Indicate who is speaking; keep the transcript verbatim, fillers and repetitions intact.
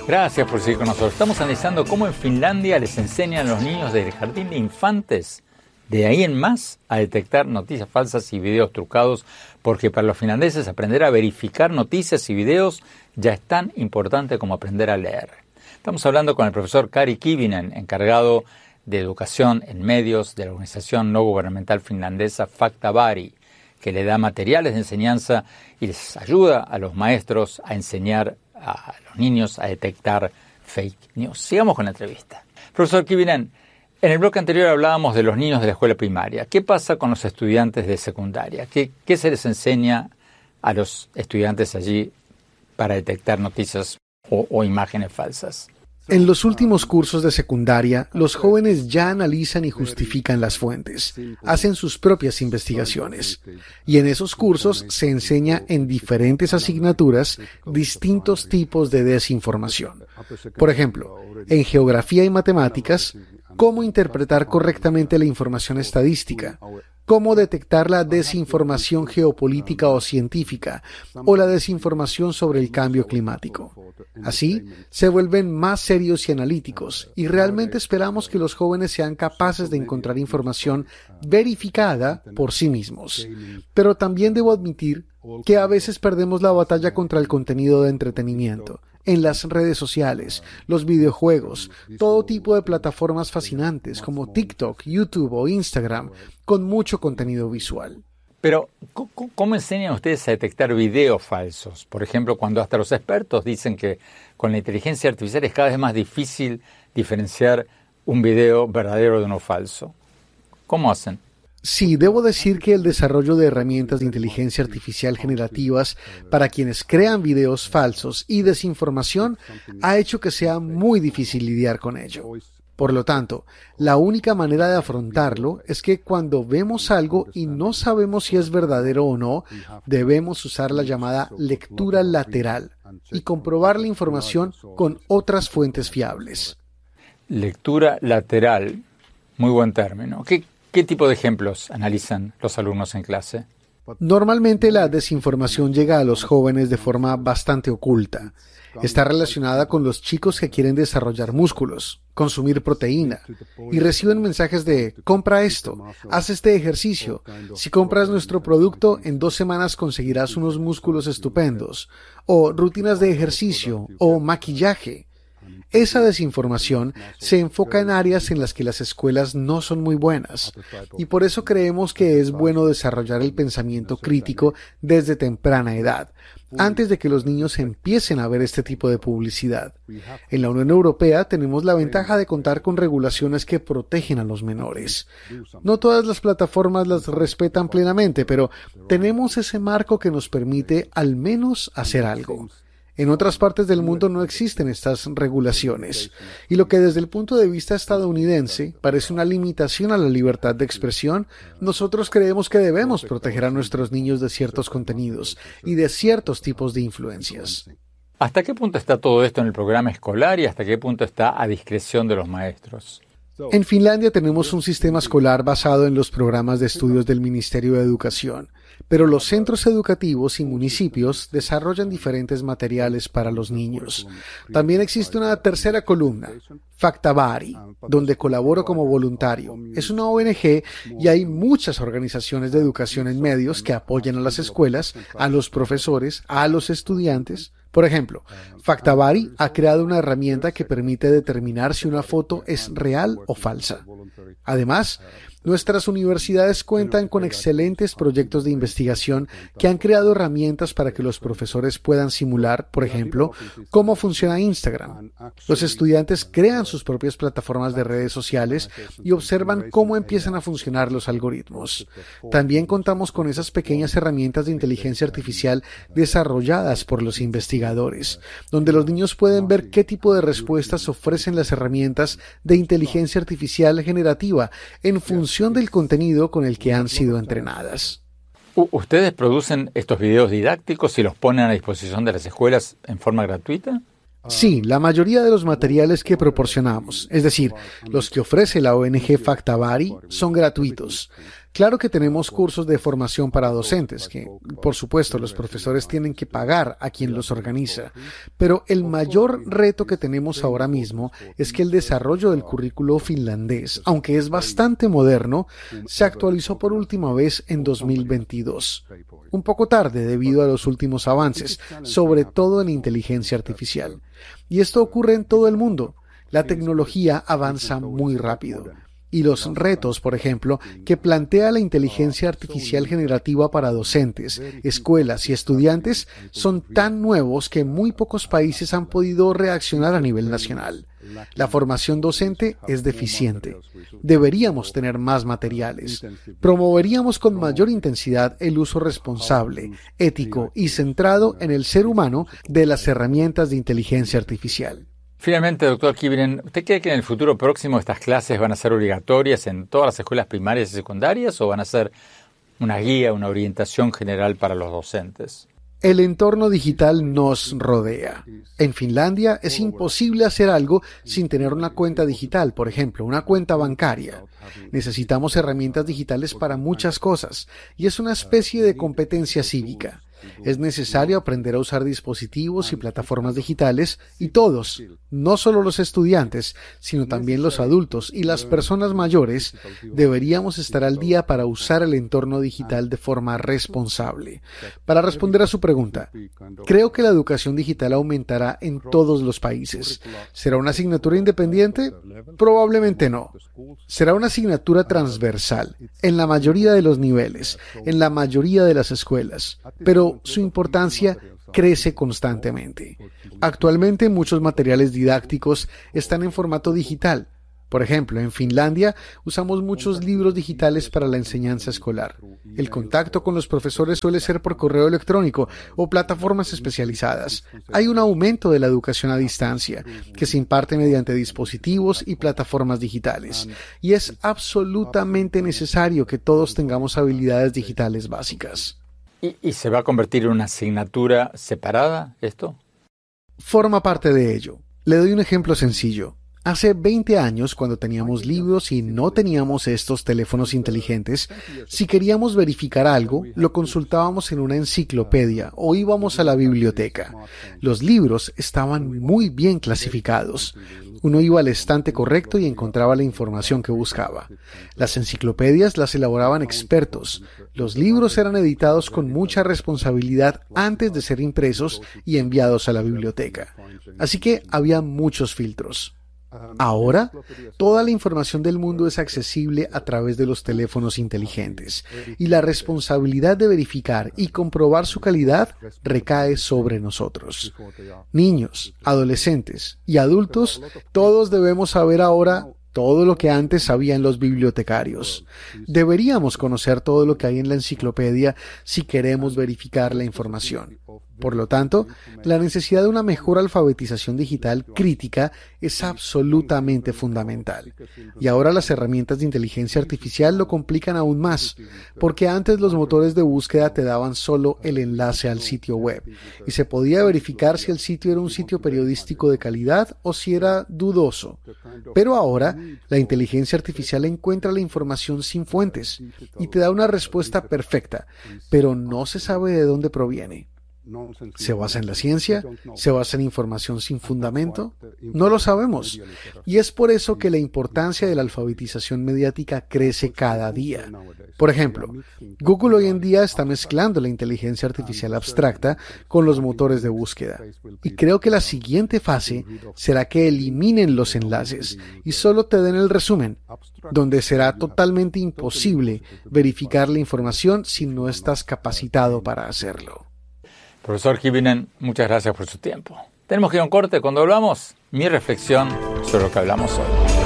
Speaker 1: Gracias por seguir con nosotros. Estamos analizando cómo en Finlandia les enseñan a los niños desde el jardín de infantes, de ahí en más, a detectar noticias falsas y videos trucados, porque para los finlandeses aprender a verificar noticias y videos ya es tan importante como aprender a leer. Estamos hablando con el profesor Kari Kivinen, encargado de educación en medios de la organización no gubernamental finlandesa Faktavari, que le da materiales de enseñanza y les ayuda a los maestros a enseñar a los niños a detectar fake news. Sigamos con la entrevista. Profesor Kivinen, en el bloque anterior hablábamos de los niños de la escuela primaria. ¿Qué pasa con los estudiantes de secundaria? ¿Qué, qué se les enseña a los estudiantes allí para detectar noticias o, o imágenes falsas?
Speaker 2: En los últimos cursos de secundaria, los jóvenes ya analizan y justifican las fuentes, hacen sus propias investigaciones. Y en esos cursos se enseña en diferentes asignaturas distintos tipos de desinformación. Por ejemplo, en geografía y matemáticas, cómo interpretar correctamente la información estadística, cómo detectar la desinformación geopolítica o científica, o la desinformación sobre el cambio climático. Así, se vuelven más serios y analíticos, y realmente esperamos que los jóvenes sean capaces de encontrar información verificada por sí mismos. Pero también debo admitir que a veces perdemos la batalla contra el contenido de entretenimiento. En las redes sociales, los videojuegos, todo tipo de plataformas fascinantes como TikTok, YouTube o Instagram, con mucho contenido visual.
Speaker 1: Pero, ¿cómo enseñan ustedes a detectar videos falsos? Por ejemplo, cuando hasta los expertos dicen que con la inteligencia artificial es cada vez más difícil diferenciar un video verdadero de uno falso. ¿Cómo hacen?
Speaker 2: Sí, debo decir que el desarrollo de herramientas de inteligencia artificial generativas para quienes crean videos falsos y desinformación ha hecho que sea muy difícil lidiar con ello. Por lo tanto, la única manera de afrontarlo es que cuando vemos algo y no sabemos si es verdadero o no, debemos usar la llamada lectura lateral y comprobar la información con otras fuentes fiables.
Speaker 1: Lectura lateral, muy buen término. ¿Qué ¿Qué tipo de ejemplos analizan los alumnos en clase?
Speaker 2: Normalmente la desinformación llega a los jóvenes de forma bastante oculta. Está relacionada con los chicos que quieren desarrollar músculos, consumir proteína, y reciben mensajes de compra esto, haz este ejercicio, si compras nuestro producto en dos semanas conseguirás unos músculos estupendos, o rutinas de ejercicio, o maquillaje. Esa desinformación se enfoca en áreas en las que las escuelas no son muy buenas, y por eso creemos que es bueno desarrollar el pensamiento crítico desde temprana edad, antes de que los niños empiecen a ver este tipo de publicidad. En la Unión Europea tenemos la ventaja de contar con regulaciones que protegen a los menores. No todas las plataformas las respetan plenamente, pero tenemos ese marco que nos permite al menos hacer algo. En otras partes del mundo no existen estas regulaciones, y lo que desde el punto de vista estadounidense parece una limitación a la libertad de expresión, nosotros creemos que debemos proteger a nuestros niños de ciertos contenidos y de ciertos tipos de influencias.
Speaker 1: ¿Hasta qué punto está todo esto en el programa escolar y hasta qué punto está a discreción de los maestros?
Speaker 2: En Finlandia tenemos un sistema escolar basado en los programas de estudios del Ministerio de Educación, pero los centros educativos y municipios desarrollan diferentes materiales para los niños. También existe una tercera columna, Faktavari, donde colaboro como voluntario. Es una O N G y hay muchas organizaciones de educación en medios que apoyan a las escuelas, a los profesores, a los estudiantes. Por ejemplo, Faktavari ha creado una herramienta que permite determinar si una foto es real o falsa. Además, nuestras universidades cuentan con excelentes proyectos de investigación que han creado herramientas para que los profesores puedan simular, por ejemplo, cómo funciona Instagram. Los estudiantes crean sus propias plataformas de redes sociales y observan cómo empiezan a funcionar los algoritmos. También contamos con esas pequeñas herramientas de inteligencia artificial desarrolladas por los investigadores, donde los niños pueden ver qué tipo de respuestas ofrecen las herramientas de inteligencia artificial generativa en función del contenido con el que han sido entrenadas.
Speaker 1: ¿Ustedes producen estos videos didácticos y los ponen a disposición de las escuelas en forma gratuita?
Speaker 2: Sí, la mayoría de los materiales que proporcionamos, es decir, los que ofrece la O N G Faktavari, son gratuitos. Claro que tenemos cursos de formación para docentes, que por supuesto los profesores tienen que pagar a quien los organiza, pero el mayor reto que tenemos ahora mismo es que el desarrollo del currículo finlandés, aunque es bastante moderno, se actualizó por última vez en dos mil veintidós. Un poco tarde debido a los últimos avances, sobre todo en inteligencia artificial. Y esto ocurre en todo el mundo. La tecnología avanza muy rápido. Y los retos, por ejemplo, que plantea la inteligencia artificial generativa para docentes, escuelas y estudiantes son tan nuevos que muy pocos países han podido reaccionar a nivel nacional. La formación docente es deficiente. Deberíamos tener más materiales. Promoveríamos con mayor intensidad el uso responsable, ético y centrado en el ser humano de las herramientas de inteligencia artificial.
Speaker 1: Finalmente, doctor Kivinen, ¿usted cree que en el futuro próximo estas clases van a ser obligatorias en todas las escuelas primarias y secundarias o van a ser una guía, una orientación general para los docentes?
Speaker 2: El entorno digital nos rodea. En Finlandia es imposible hacer algo sin tener una cuenta digital, por ejemplo, una cuenta bancaria. Necesitamos herramientas digitales para muchas cosas y es una especie de competencia cívica. Es necesario aprender a usar dispositivos y plataformas digitales y todos, no solo los estudiantes, sino también los adultos y las personas mayores, deberíamos estar al día para usar el entorno digital de forma responsable. Para responder a su pregunta, creo que la educación digital aumentará en todos los países. ¿Será una asignatura independiente? Probablemente no. Será una asignatura transversal, en la mayoría de los niveles, en la mayoría de las escuelas, pero su importancia crece constantemente. Actualmente muchos materiales didácticos están en formato digital. Por ejemplo, en Finlandia usamos muchos libros digitales para la enseñanza escolar. El contacto con los profesores suele ser por correo electrónico o plataformas especializadas. Hay un aumento de la educación a distancia, que se imparte mediante dispositivos y plataformas digitales. Y es absolutamente necesario que todos tengamos habilidades digitales básicas.
Speaker 1: ¿Y, ¿Y se va a convertir en una asignatura separada esto?
Speaker 2: Forma parte de ello. Le doy un ejemplo sencillo. Hace veinte años, cuando teníamos libros y no teníamos estos teléfonos inteligentes, si queríamos verificar algo, lo consultábamos en una enciclopedia o íbamos a la biblioteca. Los libros estaban muy bien clasificados. Uno iba al estante correcto y encontraba la información que buscaba. Las enciclopedias las elaboraban expertos. Los libros eran editados con mucha responsabilidad antes de ser impresos y enviados a la biblioteca. Así que había muchos filtros. Ahora, toda la información del mundo es accesible a través de los teléfonos inteligentes y la responsabilidad de verificar y comprobar su calidad recae sobre nosotros. Niños, adolescentes y adultos, todos debemos saber ahora todo lo que antes sabían los bibliotecarios. Deberíamos conocer todo lo que hay en la enciclopedia si queremos verificar la información. Por lo tanto, la necesidad de una mejor alfabetización digital crítica es absolutamente fundamental. Y ahora las herramientas de inteligencia artificial lo complican aún más, porque antes los motores de búsqueda te daban solo el enlace al sitio web, y se podía verificar si el sitio era un sitio periodístico de calidad o si era dudoso. Pero ahora, la inteligencia artificial encuentra la información sin fuentes y te da una respuesta perfecta, pero no se sabe de dónde proviene. ¿Se basa en la ciencia? ¿Se basa en información sin fundamento? No lo sabemos. Y es por eso que la importancia de la alfabetización mediática crece cada día. Por ejemplo, Google hoy en día está mezclando la inteligencia artificial abstracta con los motores de búsqueda. Y creo que la siguiente fase será que eliminen los enlaces y solo te den el resumen, donde será totalmente imposible verificar la información si no estás capacitado para hacerlo.
Speaker 1: Profesor Kivinen, muchas gracias por su tiempo. Tenemos que ir a un corte. Cuando hablamos, mi reflexión sobre lo que hablamos hoy.